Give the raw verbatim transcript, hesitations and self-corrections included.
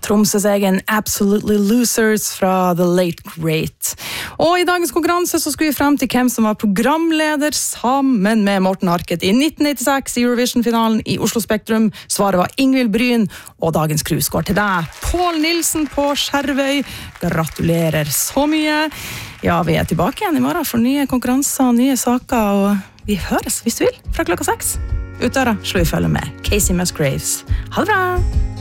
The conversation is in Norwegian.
Tromsøs egen Absolutely Losers fra The Late Great. Og i dagens konkurranse så skulle vi frem til hvem som var programleder sammen med Morten Harket i nitten nittiseks i Eurovision-finalen i Oslo Spektrum. Svaret var Ingvild Bryn, og dagens krus går til deg. Pål Nilsen på Skjervøy, gratulerer så mye. Ja, vi er tilbake igjen i morgen for nye konkurranser og nye saker, og vi høres hvis du vil fra klokka seks. Ut døra slår vi følge med Casey Musgraves. Ha det bra!